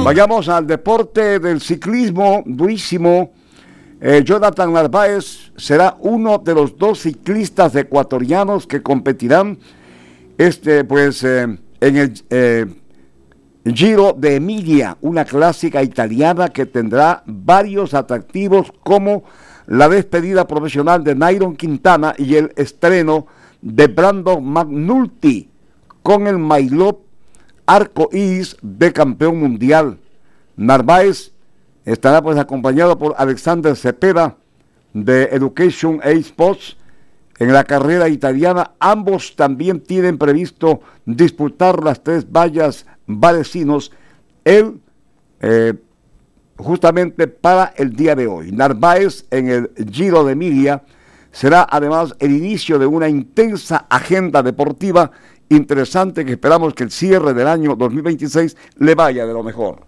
Vayamos al deporte del ciclismo, durísimo. Jonathan Narváez será uno de los 2 ciclistas ecuatorianos que competirán en el Giro de Emilia, una clásica italiana que tendrá varios atractivos como la despedida profesional de Nairo Quintana y el estreno de Brandon McNulty con el maillot arco iris de campeón mundial. Narváez estará acompañado por Alexander Cepeda de Education Sports en la carrera italiana. Ambos también tienen previsto disputar las 3 vallas valecinos justamente para el día de hoy. Narváez en el Giro de Emilia será además el inicio de una intensa agenda deportiva interesante que esperamos que el cierre del año 2026 le vaya de lo mejor.